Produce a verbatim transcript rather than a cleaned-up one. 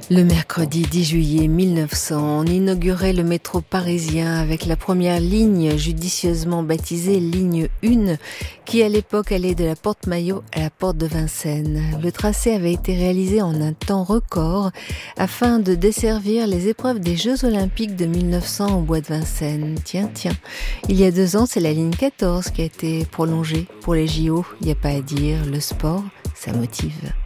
Le mercredi dix juillet mille neuf cents, on inaugurait le métro parisien avec la première ligne judicieusement baptisée ligne un qui à l'époque allait de la porte Maillot à la porte de Vincennes. Le tracé avait été réalisé en un temps record afin de desservir les épreuves des Jeux Olympiques de mille neuf cents au bois de Vincennes. Tiens, tiens, il y a deux ans, c'est la ligne quatorze qui a été prolongée pour les J O. Il n'y a pas à dire, le sport, ça motive.